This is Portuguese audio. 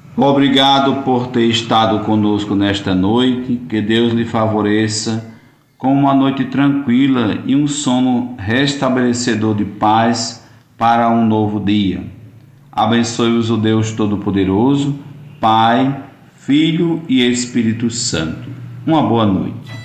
Obrigado por ter estado conosco nesta noite. Que Deus lhe favoreça com uma noite tranquila e um sono restabelecedor de paz para um novo dia. Abençoe-os o Deus Todo-Poderoso, Pai, Filho e Espírito Santo. Uma boa noite.